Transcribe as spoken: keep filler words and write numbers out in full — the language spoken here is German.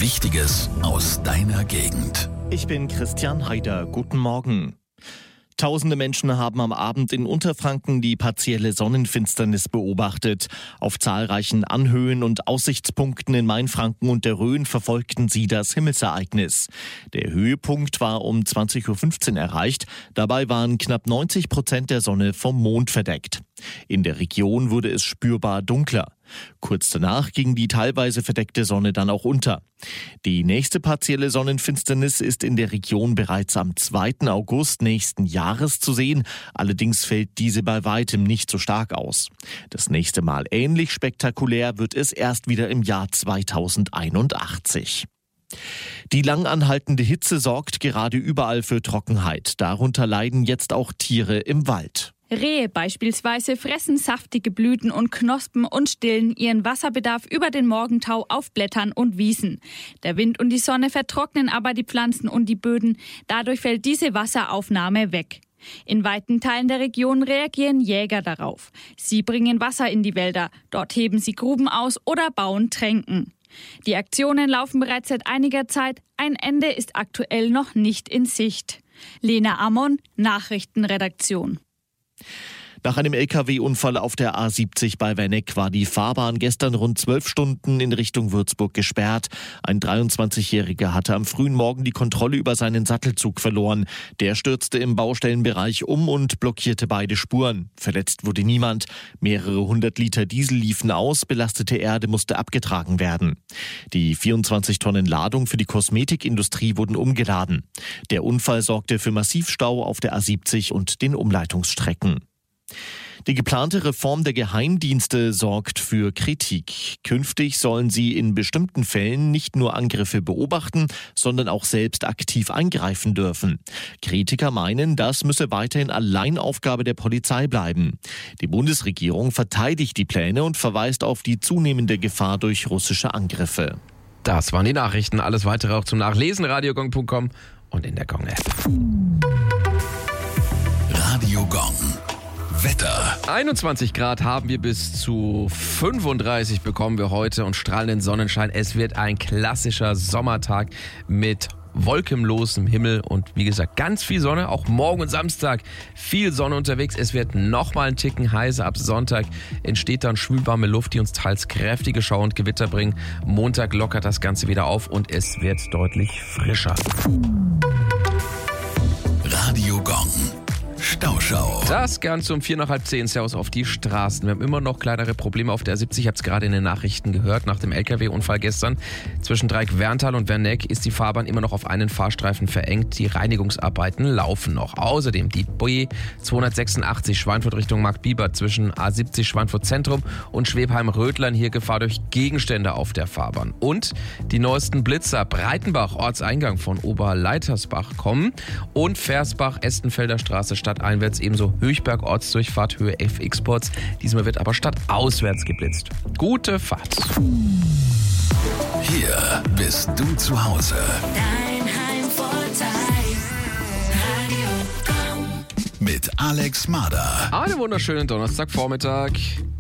Wichtiges aus deiner Gegend. Ich bin Christian Heider. Guten Morgen. Tausende Menschen haben am Abend in Unterfranken die partielle Sonnenfinsternis beobachtet. Auf zahlreichen Anhöhen und Aussichtspunkten in Mainfranken und der Rhön verfolgten sie das Himmelsereignis. Der Höhepunkt war um zwanzig Uhr fünfzehn erreicht. Dabei waren knapp neunzig Prozent der Sonne vom Mond verdeckt. In der Region wurde es spürbar dunkler. Kurz danach ging die teilweise verdeckte Sonne dann auch unter. Die nächste partielle Sonnenfinsternis ist in der Region bereits am zweiten August nächsten Jahres zu sehen. Allerdings fällt diese bei weitem nicht so stark aus. Das nächste Mal ähnlich spektakulär wird es erst wieder im Jahr zweitausendeinundachtzig. Die lang anhaltende Hitze sorgt gerade überall für Trockenheit. Darunter leiden jetzt auch Tiere im Wald. Rehe beispielsweise fressen saftige Blüten und Knospen und stillen ihren Wasserbedarf über den Morgentau auf Blättern und Wiesen. Der Wind und die Sonne vertrocknen aber die Pflanzen und die Böden. Dadurch fällt diese Wasseraufnahme weg. In weiten Teilen der Region reagieren Jäger darauf. Sie bringen Wasser in die Wälder. Dort heben sie Gruben aus oder bauen Tränken. Die Aktionen laufen bereits seit einiger Zeit. Ein Ende ist aktuell noch nicht in Sicht. Lena Ammon, Nachrichtenredaktion. Nach einem L K W-Unfall auf der A siebzig bei Werneck war die Fahrbahn gestern rund zwölf Stunden in Richtung Würzburg gesperrt. Ein dreiundzwanzigjähriger hatte am frühen Morgen die Kontrolle über seinen Sattelzug verloren. Der stürzte im Baustellenbereich um und blockierte beide Spuren. Verletzt wurde niemand. Mehrere hundert Liter Diesel liefen aus, belastete Erde musste abgetragen werden. Die vierundzwanzig Tonnen Ladung für die Kosmetikindustrie wurden umgeladen. Der Unfall sorgte für Massivstau auf der A siebzig und den Umleitungsstrecken. Die geplante Reform der Geheimdienste sorgt für Kritik. Künftig sollen sie in bestimmten Fällen nicht nur Angriffe beobachten, sondern auch selbst aktiv eingreifen dürfen. Kritiker meinen, das müsse weiterhin Alleinaufgabe der Polizei bleiben. Die Bundesregierung verteidigt die Pläne und verweist auf die zunehmende Gefahr durch russische Angriffe. Das waren die Nachrichten. Alles weitere auch zum Nachlesen, radiogong punkt com und in der Gong-App. Radio Gong. Wetter. einundzwanzig Grad haben wir, bis zu fünfunddreißig bekommen wir heute und strahlenden Sonnenschein. Es wird ein klassischer Sommertag mit wolkenlosem Himmel und wie gesagt ganz viel Sonne. Auch morgen und Samstag viel Sonne unterwegs. Es wird nochmal einen Ticken heißer. Ab Sonntag entsteht dann schwülwarme Luft, die uns teils kräftige Schauer und Gewitter bringen. Montag lockert das Ganze wieder auf und es wird deutlich frischer. Radio Gong. Stauschau. Das Ganze um vier nach halb zehn. Servus auf die Straßen. Wir haben immer noch kleinere Probleme auf der A siebzig. Ich habe es gerade in den Nachrichten gehört. Nach dem L K W-Unfall gestern zwischen Dreieck-Werntal und Werneck ist die Fahrbahn immer noch auf einen Fahrstreifen verengt. Die Reinigungsarbeiten laufen noch. Außerdem die B zweihundertsechsundachtzig Schweinfurt Richtung Marktbibert zwischen A siebzig Schweinfurt Zentrum und Schwebheim-Rödlern. Hier Gefahr durch Gegenstände auf der Fahrbahn. Und die neuesten Blitzer Breitenbach, Ortseingang von Oberleitersbach kommen und Versbach, Estenfelder Straße Stadt einwärts, ebenso Höchberg, Ortsdurchfahrt, Höhe F X-Ports. Diesmal wird aber stadtauswärts geblitzt. Gute Fahrt. Hier bist du zu Hause. Dein Heimvorteil. Radio Gong. Mit Alex Marder. Einen wunderschönen Donnerstagvormittag.